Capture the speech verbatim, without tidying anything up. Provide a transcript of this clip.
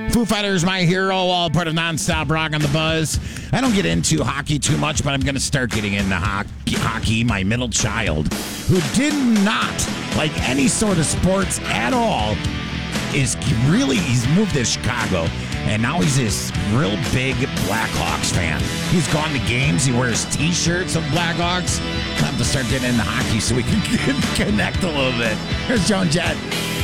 Foo Fighters, my hero, all part of Nonstop Rock on the Buzz. I don't get into hockey too much, but I'm going to start getting into hockey, hockey. My middle child, who did not like any sort of sports at all, is really, he's moved to Chicago, and now he's this real big Blackhawks fan. He's gone to games. He wears T-shirts of Blackhawks. I'll have to start getting into hockey so we can connect a little bit. Here's Joan Jett.